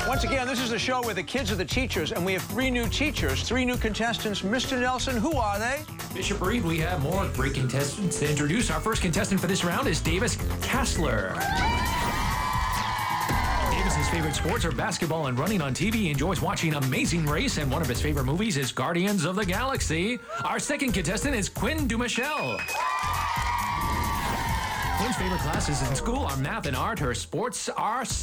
Once again, this is the show where the kids are the teachers, and we have 3 new teachers, 3 new contestants. Mr. Nelson, who are they? Bishop Reed, we have more great contestants to introduce. Our first contestant for this round is Davis Kassler. Davis's favorite sports are basketball and running on TV. He enjoys watching Amazing Race, and one of his favorite movies is Guardians of the Galaxy. Our second contestant is Quinn Dumichel. Quinn's favorite classes in school are math and art. Her sports are